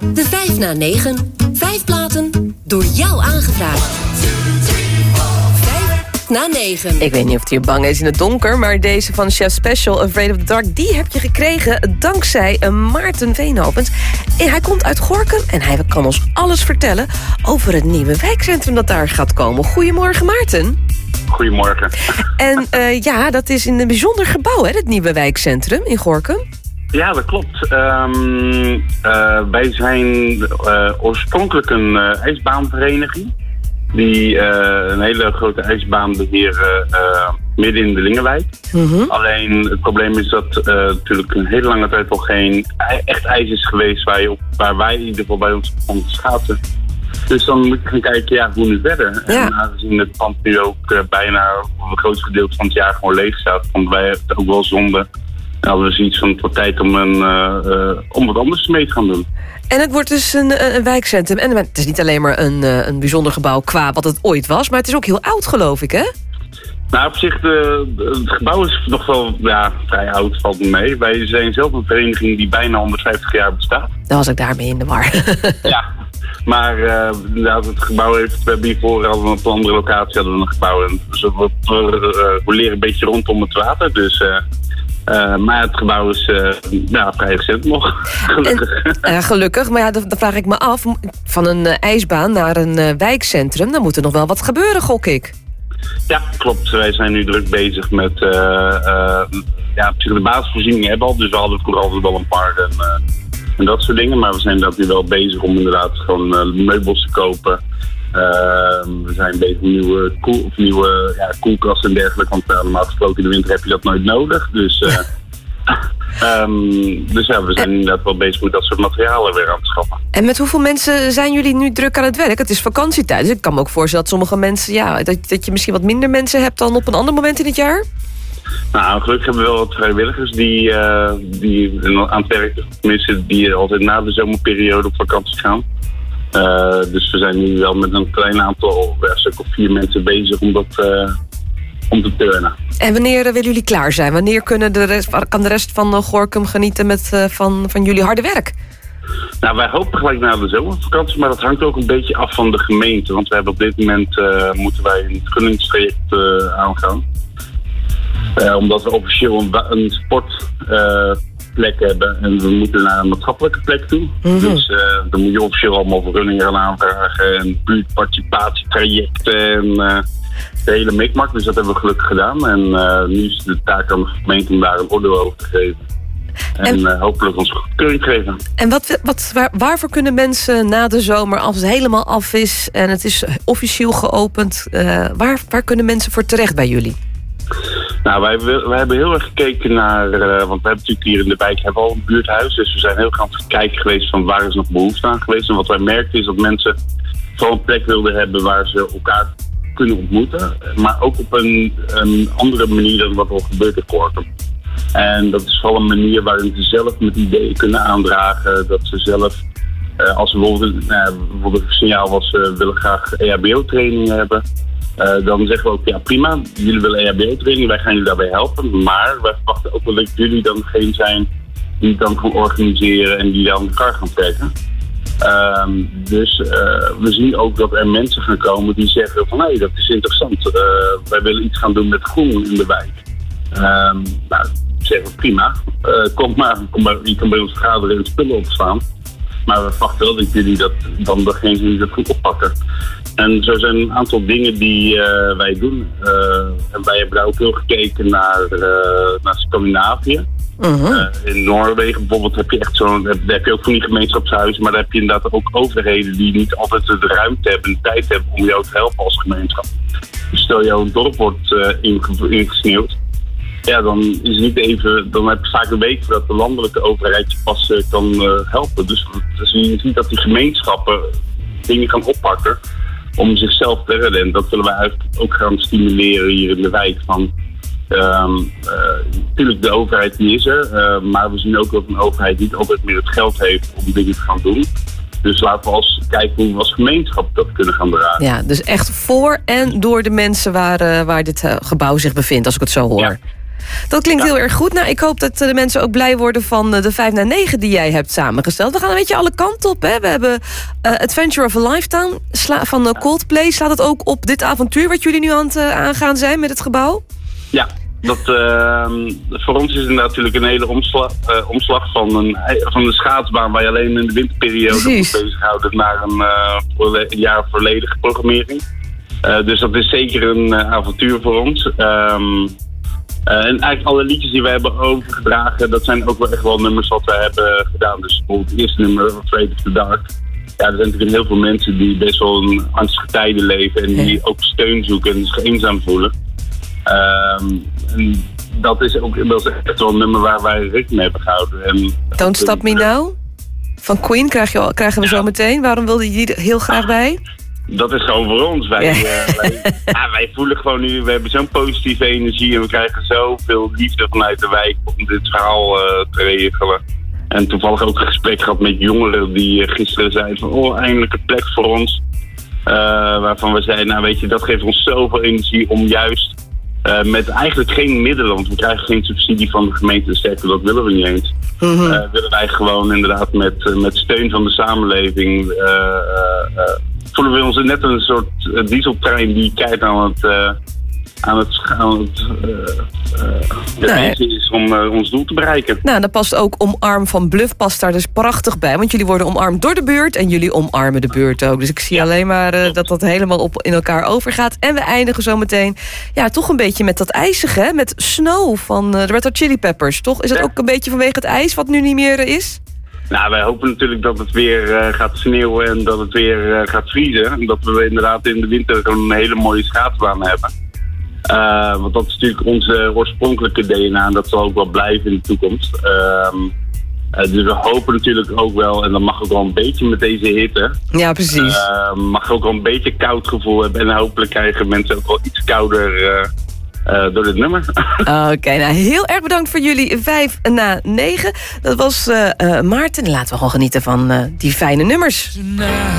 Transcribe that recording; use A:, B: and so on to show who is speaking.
A: De 5 na 9. 5 platen door jou aangevraagd. 5 na 9.
B: Ik weet niet of hij bang is in het donker, maar deze van Chef Special, Afraid of the Dark, die heb je gekregen dankzij Maarten Veenhovens. En hij komt uit Gorinchem en hij kan ons alles vertellen over het nieuwe wijkcentrum dat daar gaat komen. Goedemorgen, Maarten.
C: Goedemorgen.
B: En dat is in een bijzonder gebouw, hè, het nieuwe wijkcentrum in Gorinchem.
C: Ja, dat klopt. Wij zijn oorspronkelijk een ijsbaanvereniging die een hele grote ijsbaan beheren midden in de Lingenwijk. Mm-hmm. Alleen het probleem is dat natuurlijk een hele lange tijd al geen echt ijs is geweest waar wij in ieder geval bij ons konden schaatsen. Dus dan moet je gaan kijken, hoe nu verder. Ja. En aangezien het pand nu ook bijna het grootste gedeelte van het jaar gewoon leeg staat, vonden wij het ook wel zonde. En hadden we zoiets van, het wordt tijd om wat anders mee te gaan doen. En het wordt dus een wijkcentrum. En het is niet alleen maar een bijzonder gebouw qua wat het ooit was, maar het is ook heel oud, geloof ik, hè? Nou, op zich, het gebouw is nog wel vrij oud, valt me mee. Wij zijn zelf een vereniging die bijna 150 jaar bestaat. Dan was ik daarmee in de war. Ja, maar inderdaad, het gebouw heeft... We hebben hiervoor hadden we op een andere locatie hadden we een gebouw. En dus we leren een beetje rondom het water, dus... maar het gebouw is vrij recent nog, gelukkig. Gelukkig, maar dan vraag ik me af... van een ijsbaan naar een wijkcentrum... dan moet er nog wel wat gebeuren, gok ik. Ja, klopt. Wij zijn nu druk bezig met... de basisvoorzieningen hebben al... dus we hadden vroeger altijd wel een park en dat soort dingen... maar we zijn dat nu wel bezig om inderdaad gewoon meubels te kopen... we zijn bezig met nieuwe koelkasten en dergelijke. Want normaal gesproken in de winter heb je dat nooit nodig. Dus we zijn inderdaad wel bezig met dat soort materialen weer aan te schaffen. En met hoeveel mensen zijn jullie nu druk aan het werk? Het is vakantietijd, dus ik kan me ook voorstellen dat sommige mensen... dat je misschien wat minder mensen hebt dan op een ander moment in het jaar? Nou, gelukkig hebben we wel wat vrijwilligers die aan het werk... tenminste, die altijd na de zomerperiode op vakantie gaan. Dus we zijn nu wel met een klein aantal, een stuk of 4 mensen bezig om te turnen. En wanneer willen jullie klaar zijn? Wanneer kan de rest van Gorinchem genieten van jullie harde werk? Nou, wij hopen gelijk na de zomervakantie, maar dat hangt ook een beetje af van de gemeente. Want we hebben op dit moment moeten wij een vergunningstraject aangaan. Omdat we officieel een sportplek hebben en we moeten naar een maatschappelijke plek toe. Mm-hmm. Dus dan moet je officieel allemaal vergunningen gaan aanvragen en buurtparticipatietrajecten en de hele mikmak. Dus dat hebben we gelukkig gedaan. En nu is de taak aan de gemeente om daar een oordeel over te geven. En hopelijk ons goedkeuring geven. En waarvoor kunnen mensen na de zomer, als het helemaal af is en het is officieel geopend, waar kunnen mensen voor terecht bij jullie? Nou, wij hebben heel erg gekeken naar... want we hebben natuurlijk hier in de wijk al een buurthuis. Dus we zijn heel gaan kijken geweest van waar is nog behoefte aan geweest. En wat wij merkten is dat mensen vooral een plek wilden hebben waar ze elkaar kunnen ontmoeten. Maar ook op een andere manier dan wat al gebeurt in Gorinchem. En dat is vooral een manier waarin ze zelf met ideeën kunnen aandragen. Dat ze zelf, als we bijvoorbeeld een signaal was, we willen graag EHBO-training hebben... dan zeggen we ook, prima, jullie willen EHBO-training, wij gaan jullie daarbij helpen. Maar wij verwachten ook wel dat jullie dan degene zijn die het dan gaan organiseren en die dan de kar gaan trekken. Dus we zien ook dat er mensen gaan komen die zeggen van, dat is interessant. Wij willen iets gaan doen met groen in de wijk. Zeggen we, prima, je kan bij ons vergaderen en spullen opslaan. Maar we verwachten wel dat jullie dat dan degene die dat goed oppakken. En zo zijn een aantal dingen die wij doen. En wij hebben daar ook heel gekeken naar Scandinavië. Uh-huh. In Noorwegen bijvoorbeeld heb je echt daar heb je ook van die gemeenschapshuizen. Maar daar heb je inderdaad ook overheden die niet altijd de ruimte hebben en de tijd hebben om jou te helpen als gemeenschap. Dus stel jouw dorp wordt ingesneeuwd. Ja, dan is het niet even. Dan heb je vaak een week dat de landelijke overheid je pas kan helpen. Dus je ziet dat die gemeenschappen dingen gaan oppakken om zichzelf te redden. En dat willen wij eigenlijk ook gaan stimuleren hier in de wijk. Natuurlijk, de overheid die is er, maar we zien ook dat een overheid niet altijd meer het geld heeft om dingen te gaan doen. Dus laten we kijken hoe we als gemeenschap dat kunnen gaan dragen. Ja, dus echt voor en door de mensen waar dit gebouw zich bevindt, als ik het zo hoor.
B: Dat klinkt heel erg goed. Nou, ik hoop dat de mensen ook blij worden van de 5 naar 9 die jij hebt samengesteld. We gaan een beetje alle kanten op. Hè? We hebben Adventure of a Lifetime van Coldplay. Slaat het ook op dit avontuur wat jullie nu aan het aangaan zijn met het gebouw?
D: Ja, voor ons is het natuurlijk een hele omslag van de schaatsbaan waar je alleen in de winterperiode moet bezighouden naar een jaar volledige programmering. Dus dat is zeker een avontuur voor ons. En eigenlijk alle liedjes die we hebben overgedragen, dat zijn ook wel echt wel nummers wat we hebben gedaan. Dus bijvoorbeeld het eerste nummer, Afraid of the Dark. Ja, er zijn natuurlijk heel veel mensen die best wel in angstige tijden leven en die ook steun zoeken en zich eenzaam voelen. En dat is ook echt wel een nummer waar wij rekening mee hebben gehouden. En
B: Don't Stop Me Now van Queen krijgen we zo meteen. Waarom wilde je die heel graag bij?
D: Dat is gewoon voor ons. Wij voelen gewoon nu, we hebben zo'n positieve energie en we krijgen zoveel liefde vanuit de wijk om dit verhaal te regelen. En toevallig ook een gesprek gehad met jongeren die gisteren zeiden van eindelijk een plek voor ons. Waarvan we zeiden, nou weet je, dat geeft ons zoveel energie om juist met eigenlijk geen middelen, want we krijgen geen subsidie van de gemeente de sector, dat willen we niet eens. Willen wij gewoon inderdaad met steun van de samenleving voelen we ons net een soort dieseltrein die kijkt aan het reizen is om ons doel te bereiken.
B: Nou, dan past ook Omarm van Bluff past daar dus prachtig bij. Want jullie worden omarmd door de buurt en jullie omarmen de buurt ook. Dus ik zie alleen maar dat helemaal in elkaar overgaat. En we eindigen zo meteen toch een beetje met dat ijzige, hè? Met Snow van de Red Hot Chili Peppers, toch? Is dat ook een beetje vanwege het ijs wat nu niet meer is?
D: Nou, wij hopen natuurlijk dat het weer gaat sneeuwen en dat het weer gaat vriezen. En dat we inderdaad in de winter een hele mooie schaatsbaan hebben. Want dat is natuurlijk onze oorspronkelijke DNA en dat zal ook wel blijven in de toekomst. Dus we hopen natuurlijk ook wel, en dat mag ook wel een beetje met deze hitte.
B: Ja, precies.
D: Mag ook wel een beetje koud gevoel hebben en hopelijk krijgen mensen ook wel iets kouder door dit nummer.
B: Oké, nou heel erg bedankt voor jullie 5 na 9. Dat was Maarten. Laten we gewoon genieten van die fijne nummers.